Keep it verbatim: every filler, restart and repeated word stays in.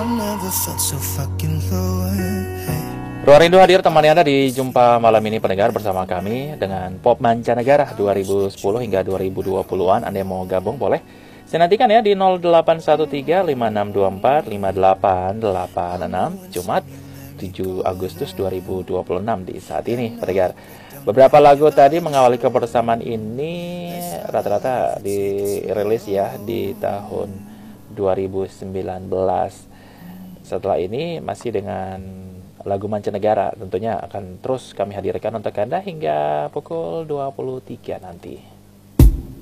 Ruang Rindu hadir temani Anda di Jumpa Malam ini pendengar bersama kami dengan Pop Mancanegara dua ribu sepuluh hingga dua ribu dua puluhan. Anda yang mau gabung boleh. Saya nantikan ya di nol delapan satu tiga lima enam dua empat lima delapan delapan enam Jumat tujuh Agustus dua ribu dua puluh enam di saat ini pendengar. Beberapa lagu tadi mengawali kebersamaan ini rata-rata dirilis ya di tahun dua ribu sembilan belas. Setelah ini masih dengan lagu mancanegara tentunya akan terus kami hadirkan untuk Anda hingga pukul dua puluh tiga nanti.